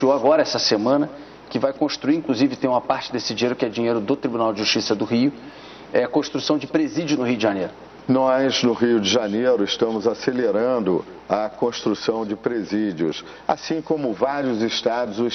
agora, essa semana, que vai construir, inclusive tem uma parte desse dinheiro que é dinheiro do Tribunal de Justiça do Rio, é a construção de presídio no Rio de Janeiro. Nós, no Rio de Janeiro, estamos acelerando a construção de presídios, assim como vários estados o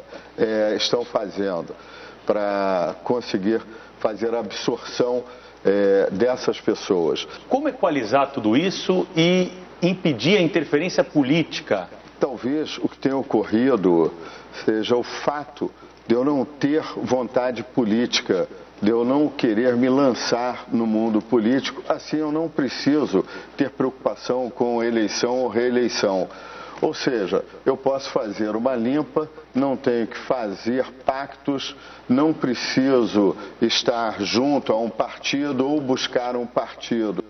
estão fazendo, para conseguir fazer a absorção dessas pessoas. Como equalizar tudo isso e impedir a interferência política? Talvez o que tenha ocorrido seja o fato de eu não ter vontade política, de eu não querer me lançar no mundo político. Assim, eu não preciso ter preocupação com eleição ou reeleição. Ou seja, eu posso fazer uma limpa, não tenho que fazer pactos, não preciso estar junto a um partido ou buscar um partido.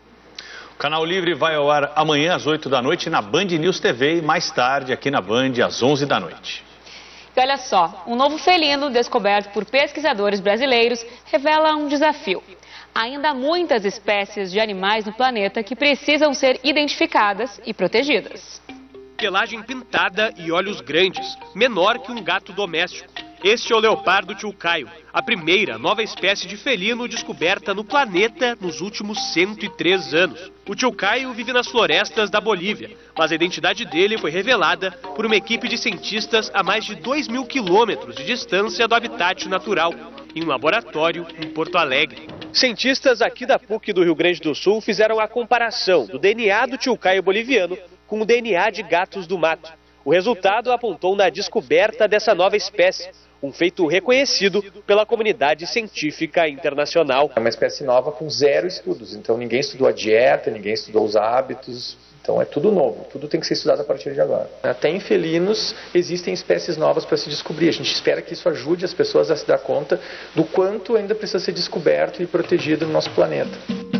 O Canal Livre vai ao ar amanhã às 8 da noite na Band News TV e mais tarde aqui na Band às 11 da noite. E olha só, um novo felino descoberto por pesquisadores brasileiros revela um desafio. Ainda há muitas espécies de animais no planeta que precisam ser identificadas e protegidas. Pelagem pintada e olhos grandes, menor que um gato doméstico. Este é o leopardo tio-caio, a primeira nova espécie de felino descoberta no planeta nos últimos 103 anos. O tio-caio vive nas florestas da Bolívia, mas a identidade dele foi revelada por uma equipe de cientistas a mais de 2.000 quilômetros de distância do habitat natural, em um laboratório em Porto Alegre. Cientistas aqui da PUC do Rio Grande do Sul fizeram a comparação do DNA do tio-caio boliviano com o DNA de gatos do mato. O resultado apontou na descoberta dessa nova espécie, um feito reconhecido pela comunidade científica internacional. É uma espécie nova com 0 estudos, então ninguém estudou a dieta, ninguém estudou os hábitos, então é tudo novo, tudo tem que ser estudado a partir de agora. Até em felinos existem espécies novas para se descobrir, a gente espera que isso ajude as pessoas a se dar conta do quanto ainda precisa ser descoberto e protegido no nosso planeta.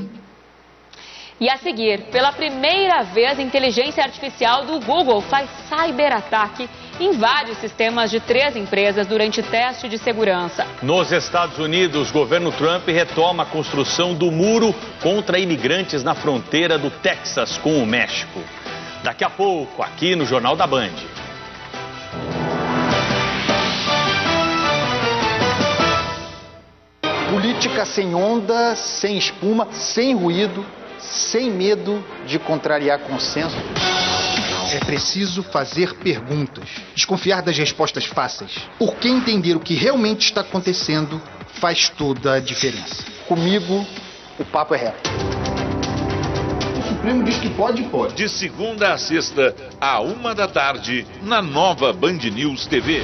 E a seguir, pela primeira vez, a inteligência artificial do Google faz cyberataque e invade os sistemas de 3 empresas durante teste de segurança. Nos Estados Unidos, o governo Trump retoma a construção do muro contra imigrantes na fronteira do Texas com o México. Daqui a pouco, aqui no Jornal da Band. Política sem onda, sem espuma, sem ruído, sem medo de contrariar consenso. É preciso fazer perguntas, desconfiar das respostas fáceis, porque entender o que realmente está acontecendo faz toda a diferença. Comigo, o papo é reto. O Supremo diz que pode. De segunda a sexta, à 1 da tarde, na nova Band News TV.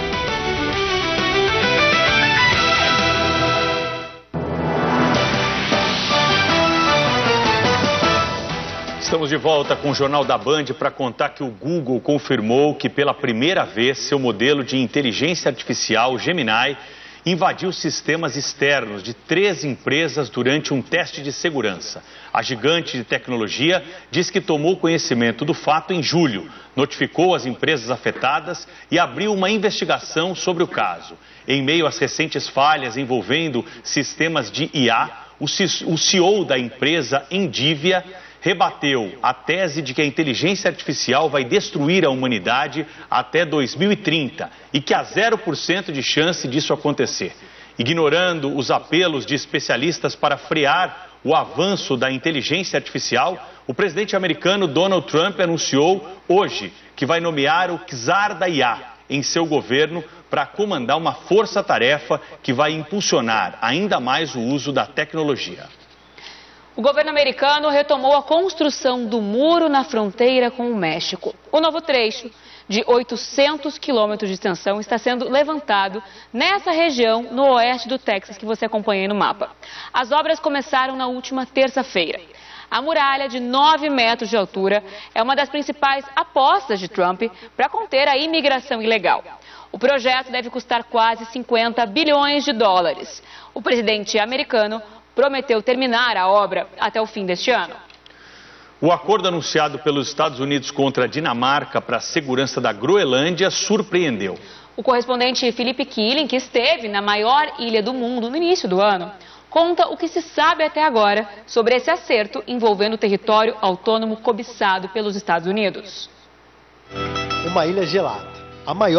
Estamos de volta com o Jornal da Band para contar que o Google confirmou que pela primeira vez seu modelo de inteligência artificial Gemini invadiu sistemas externos de 3 empresas durante um teste de segurança. A gigante de tecnologia diz que tomou conhecimento do fato em julho, notificou as empresas afetadas e abriu uma investigação sobre o caso. Em meio às recentes falhas envolvendo sistemas de IA, o CEO da empresa Endivia rebateu a tese de que a inteligência artificial vai destruir a humanidade até 2030 e que há 0% de chance disso acontecer. Ignorando os apelos de especialistas para frear o avanço da inteligência artificial, o presidente americano Donald Trump anunciou hoje que vai nomear o czar da IA em seu governo para comandar uma força-tarefa que vai impulsionar ainda mais o uso da tecnologia. O governo americano retomou a construção do muro na fronteira com o México. O novo trecho, de 800 quilômetros de extensão, está sendo levantado nessa região no oeste do Texas que você acompanha aí no mapa. As obras começaram na última terça-feira. A muralha de 9 metros de altura é uma das principais apostas de Trump para conter a imigração ilegal. O projeto deve custar quase 50 bilhões de dólares. O presidente americano prometeu terminar a obra até o fim deste ano. O acordo anunciado pelos Estados Unidos contra a Dinamarca para a segurança da Groenlândia surpreendeu. O correspondente Felipe Killing, que esteve na maior ilha do mundo no início do ano, conta o que se sabe até agora sobre esse acerto envolvendo o território autônomo cobiçado pelos Estados Unidos. Uma ilha gelada, a maior